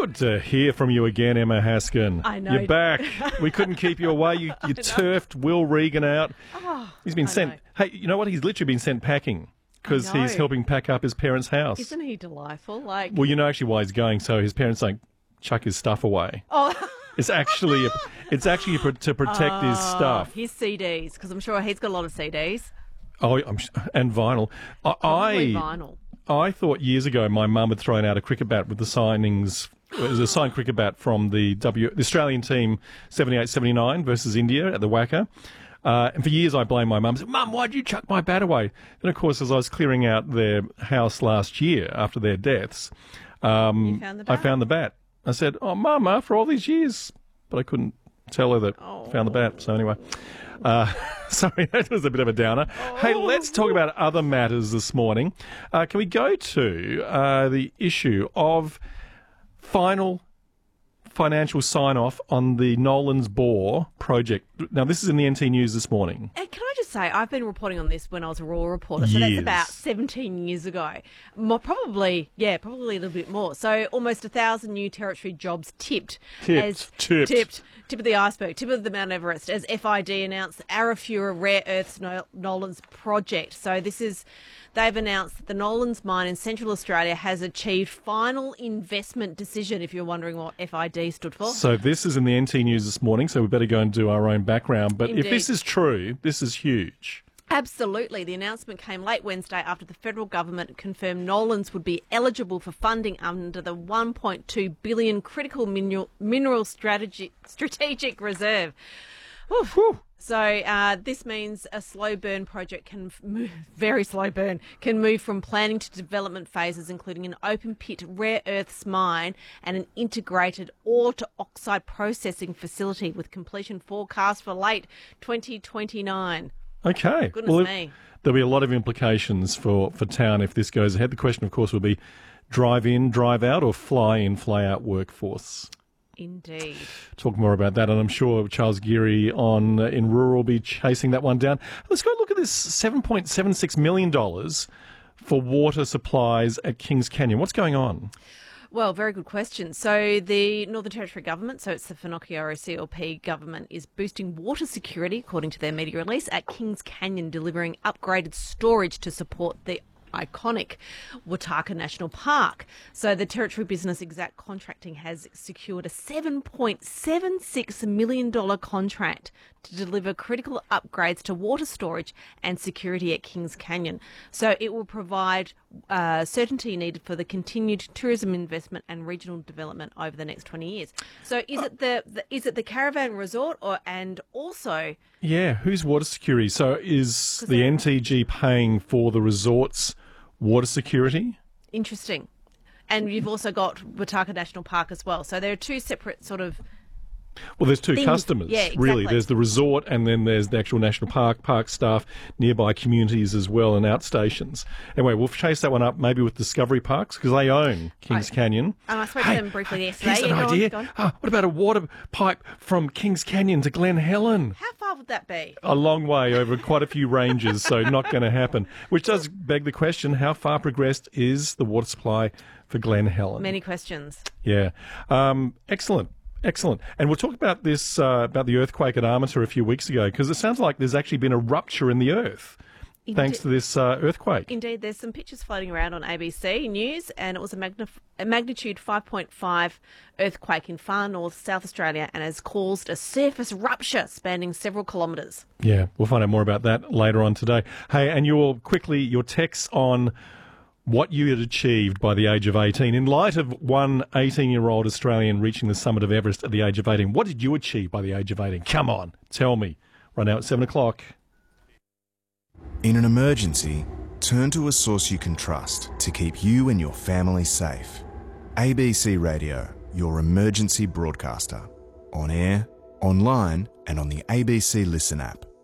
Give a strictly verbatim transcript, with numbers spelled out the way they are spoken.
Good to hear from you again, Emma Haskin. I know. You're back. We couldn't keep you away. You, you turfed Will Regan out. Oh, He's been I sent. know. Hey, you know what? He's literally been sent packing because I know. he's helping pack up his parents' house. Isn't he delightful? Like, Well, you know actually why he's going. So his parents don't chuck his stuff away. oh, It's actually, a, it's actually pro- to protect his stuff. his C Ds, because I'm sure he's got a lot of C Ds. Oh, I'm, sh- and vinyl. I, Probably I vinyl. I thought years ago my mum had thrown out a cricket bat with the signings. It was a signed cricket bat from the W the Australian team seventy-eight seventy-nine versus India at the Wacker. Uh, and for years I blamed my mum. I said, Mum, why'd you chuck my bat away? And of course, as I was clearing out their house last year after their deaths, um, You found the I bat? found the bat. I said, oh, Mum, after all these years. But I couldn't tell her that Oh. I found the bat. So anyway, uh, sorry, that was a bit of a downer. Hey, let's talk about other matters this morning. Uh, can we go to uh, the issue of final financial sign-off on the Nolan's Bore project? Now, this is in the N T News this morning. And can I just say, I've been reporting on this when I was a rural reporter, so Years. that's about seventeen years ago. More, probably, yeah, probably a little bit more. So almost a thousand new territory jobs tipped. Tipped, as, tipped. Tipped. Tip of the iceberg, tip of the Mount Everest, as F I D announced the Arafura Rare Earths Nol- Nolans project. So this is, they've announced that the Nolans mine in Central Australia has achieved final investment decision, if you're wondering what F I D stood for. So this is in the N T News this morning, so we better go and do our own background. But if Indeed. this is true, this is huge. Absolutely. The announcement came late Wednesday after the federal government confirmed Nolans would be eligible for funding under the one point two billion dollars critical mineral, mineral strategy, strategic reserve. Oof. So uh, this means a slow burn project can f- move, very slow burn, can move from planning to development phases, including an open pit rare earths mine and an integrated ore to oxide processing facility with completion forecast for late twenty twenty-nine. Okay. Goodness well, me. There'll be a lot of implications for, for town if this goes ahead. The question, of course, will be drive in, drive out, or fly in, fly out workforce. Indeed. Talk more about that, and I'm sure Charles Geary on uh, in rural will be chasing that one down. Let's go look at this seven point seven six million dollars for water supplies at Kings Canyon. What's going on? Well, very good question. So the Northern Territory government, so it's the Whanokio C L P government, is boosting water security, according to their media release, at Kings Canyon, delivering upgraded storage to support the iconic Wataka National Park. So the Territory Business Exact Contracting has secured a seven point seven six million dollars contract to deliver critical upgrades to water storage and security at Kings Canyon. So it will provide uh, certainty needed for the continued tourism investment and regional development over the next twenty years. So is it the, the is it the caravan resort or and also Yeah, who's water security? So is the they're- N T G paying for the resort's water security? interesting? And you've also got Wataka National Park as well. So there are two separate sort of Well, there's two Things. customers, Yeah, really. exactly. There's the resort and then there's the actual national park, park staff, nearby communities as well, and outstations. Anyway, we'll chase that one up maybe with Discovery Parks because they own Kings Right. Canyon. And I spoke Hey, to them briefly yesterday. Here's an Yeah, go on, idea. go on. Ah, what about a water pipe from Kings Canyon to Glen Helen? How far would that be? A long way over quite a few ranges, so not going to happen. Which does beg the question, how far progressed is the water supply for Glen Helen? Many questions. Yeah. Um, excellent. Excellent. And we'll talk about this, uh, about the earthquake at Armature a few weeks ago, because it sounds like there's actually been a rupture in the earth thanks to this uh, earthquake. Indeed, there's some pictures floating around on A B C News, and it was a, magnif- a magnitude five point five earthquake in far north South Australia and has caused a surface rupture spanning several kilometres. Yeah, we'll find out more about that later on today. Hey, and your quickly, your texts on what you had achieved by the age of eighteen. In light of one eighteen-year-old Australian reaching the summit of Everest at the age of eighteen, what did you achieve by the age of eighteen? Come on, tell me. Right now at seven o'clock. In an emergency, turn to a source you can trust to keep you and your family safe. A B C Radio, your emergency broadcaster. On air, online, and on the A B C Listen app.